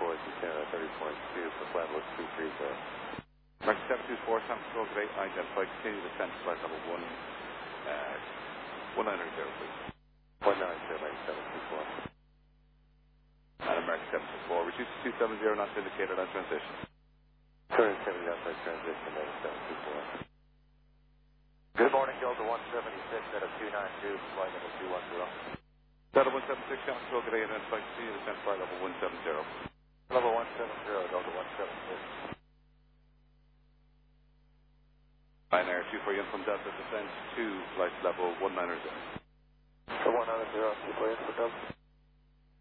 towards the Canada 30.2 for flight level 230. American 724, San Francisco, great, identified, continue descent to flight level 190, please. 190, American 724. And American 724, reduce to 270, not indicated on transition. 270 outside transition, American 724. Good morning, Delta 176 at a 292, flight level 210. Delta 176, San Francisco, great, identified, continue descent to flight level 170. Level 170, Delta 176. Ryanair 24 in from Delta, descent to flight level 190. So 190, 24 in for Delta.